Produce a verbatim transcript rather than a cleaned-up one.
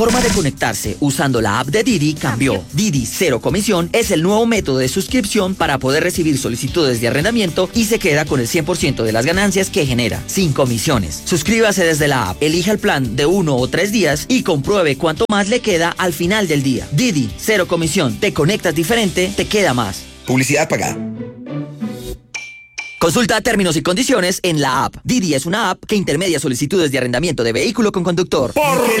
forma de conectarse usando la app de Didi cambió. Didi Cero Comisión es el nuevo método de suscripción para poder recibir solicitudes de arrendamiento y se queda con el cien por ciento de las ganancias que genera, sin comisiones. Suscríbase desde la app, elija el plan de uno o tres días y compruebe cuánto más le queda al final del día. Didi Cero Comisión. Te conectas diferente, te queda más. Publicidad pagada. Consulta términos y condiciones en la app. Didi es una app que intermedia solicitudes de arrendamiento de vehículo con conductor. Porque